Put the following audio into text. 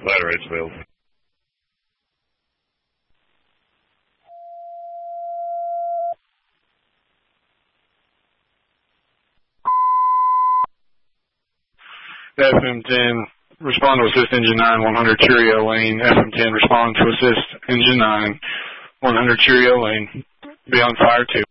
Ladder Edge failed. FM10, respond to assist engine 9, 100 Cheerio lane. FM10, respond to assist engine 9, 100 Cheerio lane. Be on fire 2.